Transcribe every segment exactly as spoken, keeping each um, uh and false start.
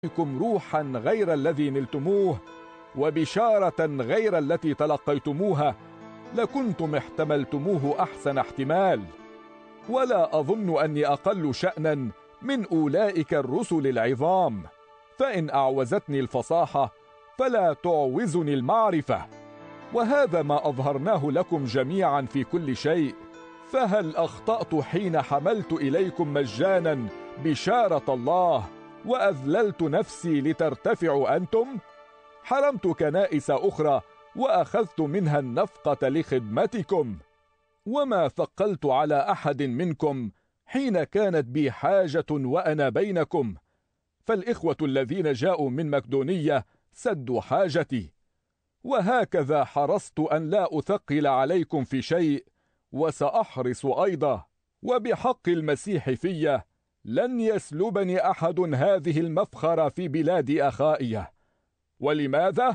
بكم روحا غير الذي نلتموه وبشارة غير التي تلقيتموها لكنتم احتملتموه أحسن احتمال. ولا أظن أني أقل شأنا من أولئك الرسل العظام، فإن أعوزتني الفصاحة فلا تعوزني المعرفة، وهذا ما أظهرناه لكم جميعا في كل شيء. فهل أخطأت حين حملت إليكم مجانا بشارة الله وأذللت نفسي لترتفعوا أنتم؟ حرمت كنائس أخرى وأخذت منها النفقة لخدمتكم، وما ثقلت على أحد منكم حين كانت بي حاجة وأنا بينكم، فالإخوة الذين جاءوا من مقدونية سدوا حاجتي. وهكذا حرصت أن لا أثقل عليكم في شيء، وسأحرص أيضا، وبحق المسيح في لن يسلبني أحد هذه المفخرة في بلاد أخائية. ولماذا؟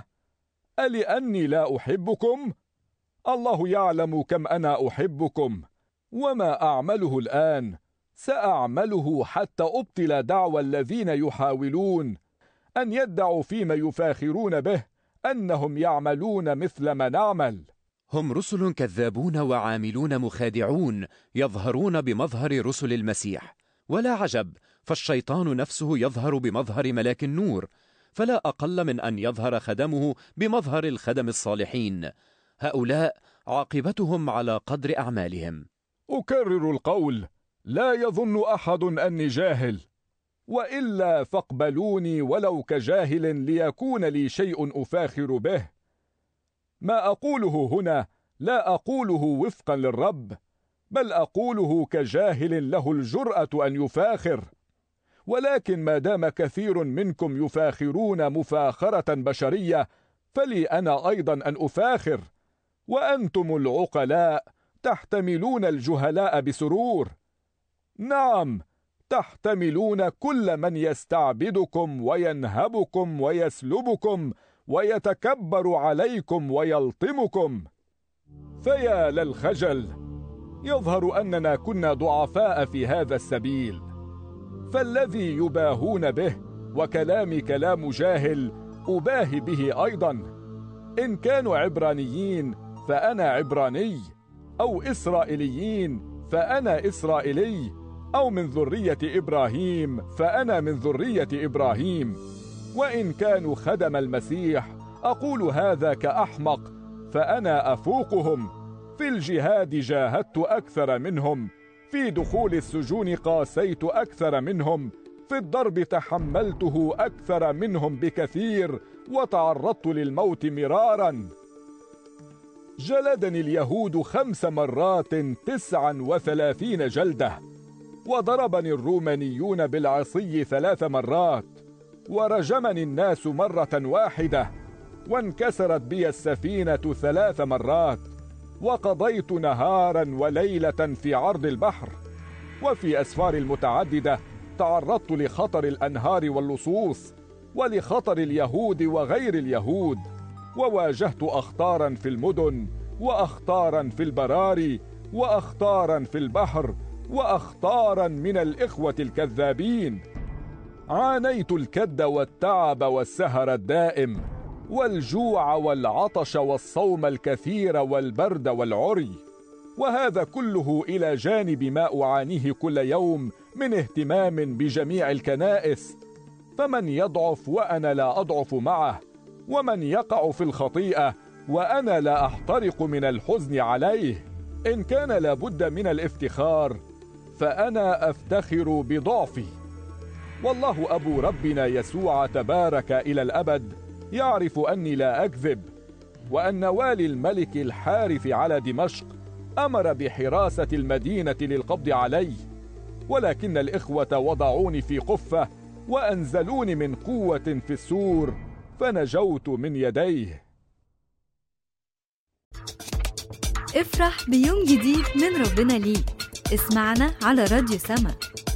ألأني لا أحبكم؟ الله يعلم كم أنا أحبكم، وما أعمله الآن سأعمله حتى أبطل دعوى الذين يحاولون أن يدعوا فيما يفاخرون به أنهم يعملون مثل ما نعمل. هم رسل كذابون وعاملون مخادعون يظهرون بمظهر رسل المسيح، ولا عجب، فالشيطان نفسه يظهر بمظهر ملاك النور، فلا أقل من أن يظهر خدمه بمظهر الخدم الصالحين. هؤلاء عاقبتهم على قدر أعمالهم. أكرر القول، لا يظن أحد أني جاهل، وإلا فاقبلوني ولو كجاهل ليكون لي شيء أفاخر به. ما أقوله هنا لا أقوله وفقا للرب، بل أقوله كجاهل له الجرأة أن يفاخر. ولكن ما دام كثير منكم يفاخرون مفاخرة بشرية، فلي أنا أيضا أن أفاخر. وأنتم العقلاء تحتملون الجهلاء بسرور. نعم، تحتملون كل من يستعبدكم وينهبكم ويسلبكم ويتكبر عليكم ويلطمكم. فيا للخجل، يظهر أننا كنا ضعفاء في هذا السبيل. فالذي يباهون به وكلامي كلام جاهل أباهي به أيضا. إن كانوا عبرانيين فأنا عبراني، أو إسرائيليين فأنا إسرائيلي، أو من ذرية إبراهيم فأنا من ذرية إبراهيم. وإن كانوا خدم المسيح أقول هذا كأحمق، فأنا أفوقهم. في الجهاد جاهدت أكثر منهم، في دخول السجون قاسيت أكثر منهم، في الضرب تحملته أكثر منهم بكثير، وتعرضت للموت مرارا. جلدني اليهود خمس مرات تسعا وثلاثين جلدة، وضربني الرومانيون بالعصي ثلاث مرات، ورجمني الناس مرة واحدة، وانكسرت بي السفينة ثلاث مرات، وقضيت نهارا وليلة في عرض البحر. وفي أسفار المتعددة تعرضت لخطر الأنهار واللصوص، ولخطر اليهود وغير اليهود، وواجهت أخطارا في المدن، وأخطارا في البراري، وأخطارا في البحر، وأخطارا من الإخوة الكذابين. عانيت الكد والتعب والسهر الدائم، والجوع والعطش والصوم الكثير والبرد والعري، وهذا كله إلى جانب ما أعانيه كل يوم من اهتمام بجميع الكنائس. فمن يضعف وأنا لا أضعف معه، ومن يقع في الخطيئة وأنا لا أحترق من الحزن عليه. إن كان لابد من الافتخار فأنا أفتخر بضعفي. والله أبو ربنا يسوع تبارك إلى الأبد يعرف أني لا أكذب، وأن والي الملك الحارث على دمشق أمر بحراسة المدينة للقبض علي، ولكن الإخوة وضعوني في قفة وأنزلوني من قوة في السور، فنجوت من يديه. افرح بيوم جديد من ربنا ليك. اسمعنا على راديو سما.